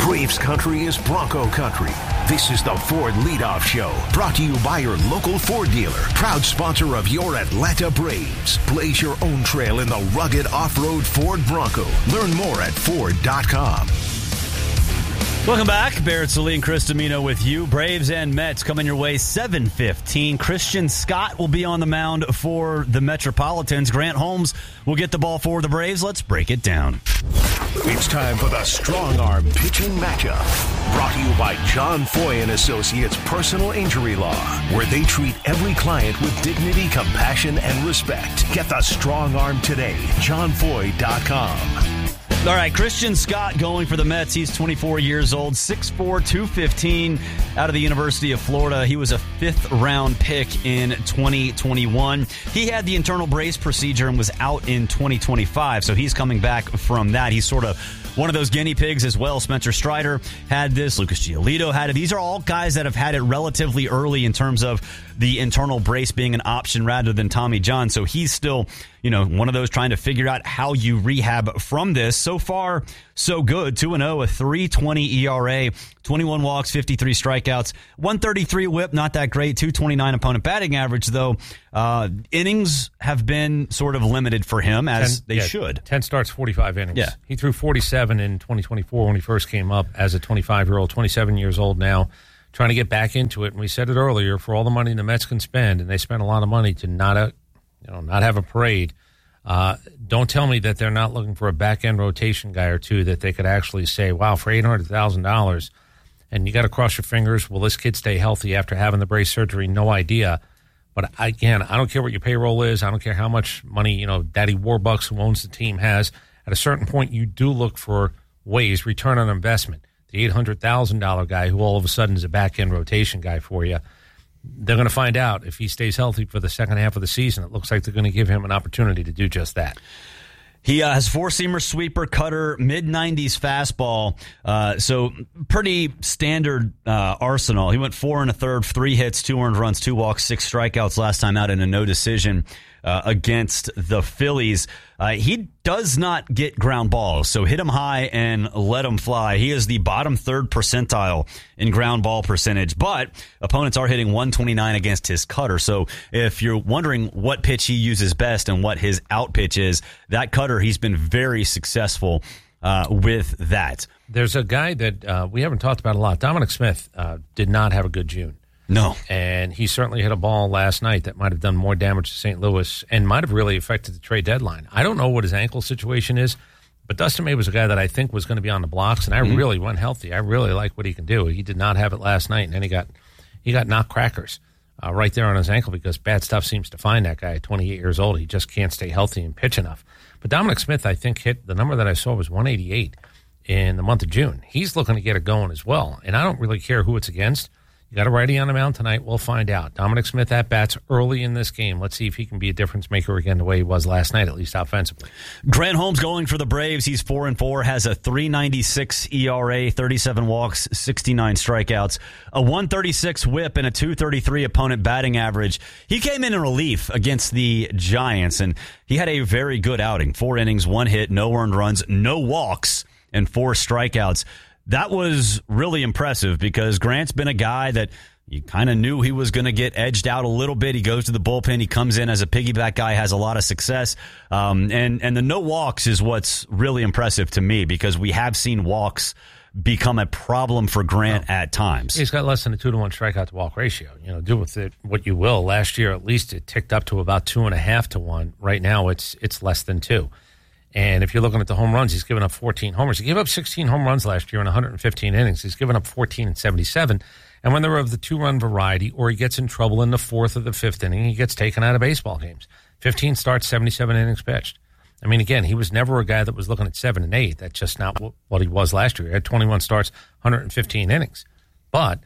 Braves country is Bronco country. This is the Ford Leadoff Show, brought to you by your local Ford dealer, proud sponsor of your Atlanta Braves. Blaze your own trail in the rugged off-road Ford Bronco. Learn more at Ford.com. Welcome back. Barrett Sallee and Chris Domino with you. Braves and Mets coming your way 7:15. Christian Scott will be on the mound for the Metropolitans. Grant Holmes will get the ball for the Braves. Let's break it down. It's time for the Strong Arm Pitching Matchup. Brought to you by John Foy & Associates Personal Injury Law, where they treat every client with dignity, compassion, and respect. Get the Strong Arm today. JohnFoy.com. All right, Christian Scott going for the Mets. He's 24 years old, 6'4", 215, out of the University of Florida. He was a fifth-round pick in 2021. He had the internal brace procedure and was out in 2025, so he's coming back from that. He's sort of one of those guinea pigs as well. Spencer Strider had this. Lucas Giolito had it. These are all guys that have had it relatively early in terms of the internal brace being an option rather than Tommy John. So he's still, one of those trying to figure out how you rehab from this. So far, so good. 2-0, a 3.20 ERA, 21 walks, 53 strikeouts, 133 whip, not that great. 229 opponent batting average, though. Innings have been sort of limited for him, as they should. 10 starts, 45 innings. Yeah. He threw 47 in 2024 when he first came up as a 25-year-old, 27 years old now, trying to get back into it. And we said it earlier, for all the money the Mets can spend, and they spend a lot of money to not have a parade, don't tell me that they're not looking for a back-end rotation guy or two that they could actually say, wow, for $800,000, and you got to cross your fingers, will this kid stay healthy after having the brace surgery? No idea. But again, I don't care what your payroll is. I don't care how much money, Daddy Warbucks, who owns the team, has. At a certain point, you do look for ways, return on investment. The $800,000 guy who all of a sudden is a back-end rotation guy for you, they're going to find out if he stays healthy for the second half of the season. It looks like they're going to give him an opportunity to do just that. He has four-seamer, sweeper, cutter, mid-90s fastball. So pretty standard arsenal. He went 4 1/3, 3 hits, 2 earned runs, 2 walks, 6 strikeouts last time out in a no decision against the Phillies. He does not get ground balls, so hit him high and let him fly. He is the bottom third percentile in ground ball percentage, but opponents are hitting 129 against his cutter. So if you're wondering what pitch he uses best and what his out pitch is, that cutter, he's been very successful with that. There's a guy that we haven't talked about a lot. Dominic Smith did not have a good June. No. And he certainly hit a ball last night that might have done more damage to St. Louis and might have really affected the trade deadline. I don't know what his ankle situation is, but Dustin May was a guy that I think was going to be on the blocks, and I really went healthy. I really like what he can do. He did not have it last night, and then he got knocked crackers right there on his ankle because bad stuff seems to find that guy at 28 years old. He just can't stay healthy and pitch enough. But Dominic Smith, I think, hit the number that I saw was 188 in the month of June. He's looking to get it going as well, and I don't really care who it's against. You got a righty on the mound tonight. We'll find out. Dominic Smith at bats early in this game. Let's see if he can be a difference maker again the way he was last night, at least offensively. Grant Holmes going for the Braves. He's 4-4, has a 3.96 ERA, 37 walks, 69 strikeouts, a 136 whip, and a 233 opponent batting average. He came in relief against the Giants, and he had a very good outing. 4 innings, 1 hit, no earned runs, no walks, and 4 strikeouts. That was really impressive because Grant's been a guy that you kind of knew he was going to get edged out a little bit. He goes to the bullpen. He comes in as a piggyback guy, has a lot of success. And the no walks is what's really impressive to me because we have seen walks become a problem for Grant at times. He's got less than a 2-to-1 strikeout to walk ratio. Do with it what you will. Last year, at least it ticked up to about 2.5 to 1. Right now, it's less than 2. And if you're looking at the home runs, he's given up 14 homers. He gave up 16 home runs last year in 115 innings. He's given up 14 in 77. And when they're of the 2-run variety or he gets in trouble in the 4th or the 5th inning, he gets taken out of baseball games. 15 starts, 77 innings pitched. I mean, again, he was never a guy that was looking at 7 and 8. That's just not what he was last year. He had 21 starts, 115 innings. But,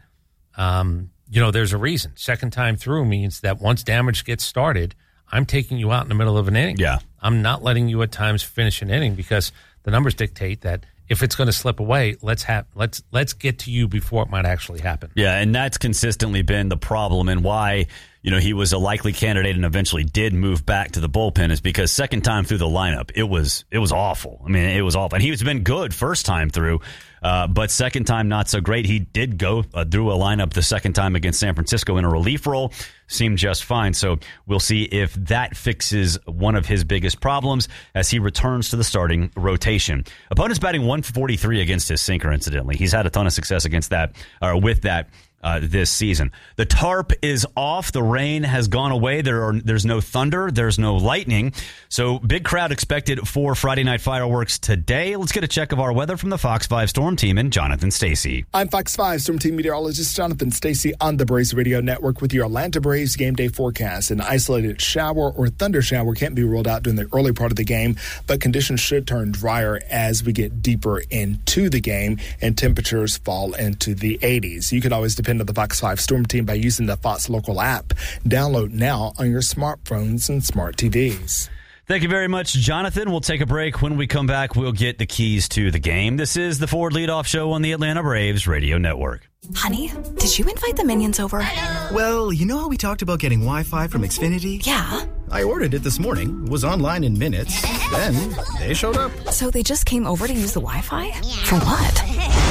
there's a reason. Second time through means that once damage gets started, I'm taking you out in the middle of an inning. Yeah. I'm not letting you at times finish an inning because the numbers dictate that if it's going to slip away, let's get to you before it might actually happen. Yeah, and that's consistently been the problem, and why he was a likely candidate and eventually did move back to the bullpen is because second time through the lineup, it was awful. I mean, it was awful. And he's been good first time through, but second time not so great. He did go through a lineup the second time against San Francisco in a relief role, seemed just fine. So we'll see if that fixes one of his biggest problems as he returns to the starting rotation. Opponents batting 143 against his sinker, incidentally. He's had a ton of success against that, or with that, this season. The tarp is off. The rain has gone away. There's no thunder. There's no lightning. So big crowd expected for Friday Night Fireworks today. Let's get a check of our weather from the Fox 5 Storm Team and Jonathan Stacey. I'm Fox 5 Storm Team meteorologist Jonathan Stacey on the Braves Radio Network with your Atlanta Braves game day forecast. An isolated shower or thunder shower can't be ruled out during the early part of the game, but conditions should turn drier as we get deeper into the game and temperatures fall into the 80s. You can always depend on the Fox 5 Storm Team by using the Fox Local app. Download now on your smartphones and smart TVs. Thank you very much, Jonathan. We'll take a break. When we come back, we'll get the keys to the game. This is the Ford Leadoff Show on the Atlanta Braves Radio Network. Honey, did you invite the Minions over? Well, you know how we talked about getting Wi-Fi from Xfinity? Yeah. I ordered it this morning, was online in minutes, then they showed up. So they just came over to use the Wi-Fi? For what?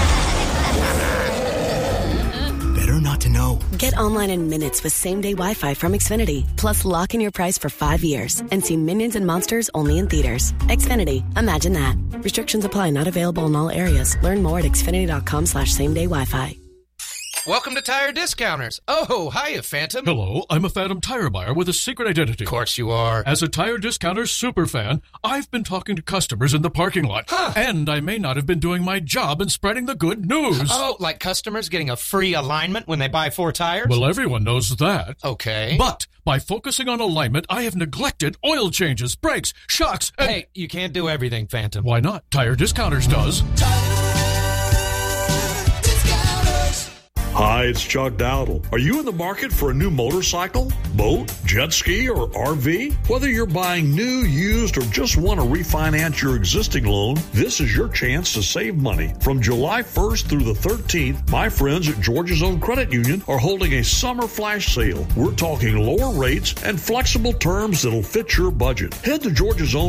Better not to know. Get online in minutes with same-day Wi-Fi from Xfinity. Plus, lock in your price for 5 years and see Minions and Monsters only in theaters. Xfinity. Imagine that. Restrictions apply. Not available in all areas. Learn more at xfinity.com/same-day Wi-Fi. Welcome to Tire Discounters. Oh, hiya, Phantom. Hello, I'm a Phantom tire buyer with a secret identity. Of course you are. As a Tire Discounters superfan, I've been talking to customers in the parking lot. Huh. And I may not have been doing my job in spreading the good news. Oh, like customers getting a free alignment when they buy 4 tires? Well, everyone knows that. Okay. But by focusing on alignment, I have neglected oil changes, brakes, shocks, and... Hey, you can't do everything, Phantom. Why not? Tire Discounters does. Hi, it's Chuck Dowdle. Are you in the market for a new motorcycle, boat, jet ski, or RV? Whether you're buying new, used, or just want to refinance your existing loan, this is your chance to save money. From July 1st through the 13th, my friends at Georgia's Own Credit Union are holding a summer flash sale. We're talking lower rates and flexible terms that'll fit your budget. Head to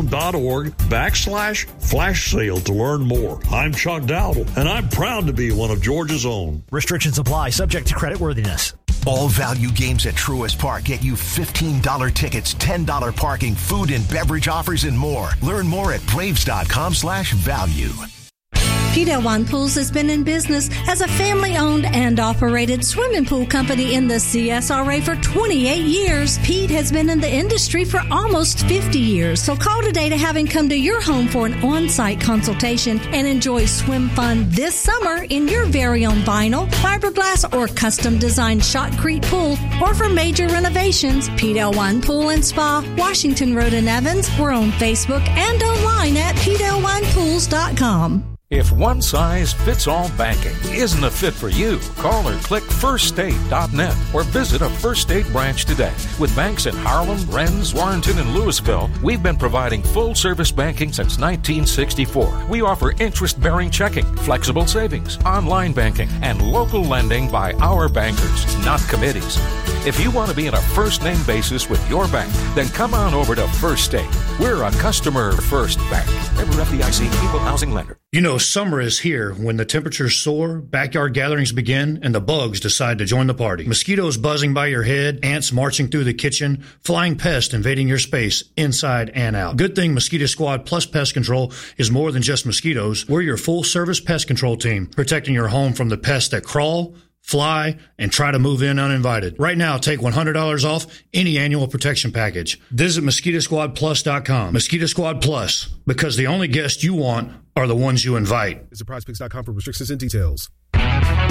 georgiasown.org/flash sale to learn more. I'm Chuck Dowdle, and I'm proud to be one of Georgia's Own. Restrictions apply, subject to creditworthiness. All value games at Truist Park get you $15 tickets, $10 parking, food and beverage offers, and more. Learn more at braves.com/value. Pete Elwine Pools has been in business as a family-owned and operated swimming pool company in the CSRA for 28 years. Pete has been in the industry for almost 50 years. So call today to have him come to your home for an on-site consultation and enjoy swim fun this summer in your very own vinyl, fiberglass, or custom-designed shotcrete pool. Or for major renovations, Pete Elwine Pool and Spa, Washington Road in Evans. We're on Facebook and online at PeteElwinePools.com. If one size fits all banking isn't a fit for you, call or click firststate.net or visit a First State branch today. With banks in Harlem, Rennes, Warrenton, and Louisville, we've been providing full-service banking since 1964. We offer interest-bearing checking, flexible savings, online banking, and local lending by our bankers, not committees. If you want to be in a first-name basis with your bank, then come on over to First State. We're a customer-first bank. Member FDIC, Equal Housing Lender. You know, summer is here when the temperatures soar, backyard gatherings begin, and the bugs decide to join the party. Mosquitoes buzzing by your head, ants marching through the kitchen, flying pests invading your space, inside and out. Good thing Mosquito Squad Plus Pest Control is more than just mosquitoes. We're your full-service pest control team, protecting your home from the pests that crawl, fly, and try to move in uninvited. Right now, take $100 off any annual protection package. Visit MosquitoSquadPlus.com. Mosquito Squad Plus, because the only guests you want are the ones you invite. Visit PrizePicks.com for restrictions and details.